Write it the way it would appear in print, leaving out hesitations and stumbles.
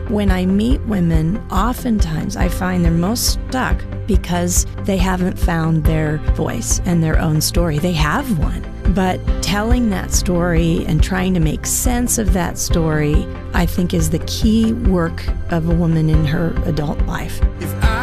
When I meet women, oftentimes I find they're most stuck because they haven't found their voice and their own story. They have one, but telling that story and trying to make sense of that story, I think, is the key work of a woman in her adult life. If